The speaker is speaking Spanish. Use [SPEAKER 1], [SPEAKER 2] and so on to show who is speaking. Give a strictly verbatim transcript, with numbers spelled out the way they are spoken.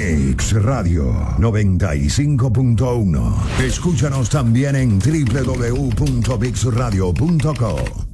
[SPEAKER 1] Mix Radio noventa y cinco punto uno. Escúchanos también en doble u doble u doble u punto mix radio punto co.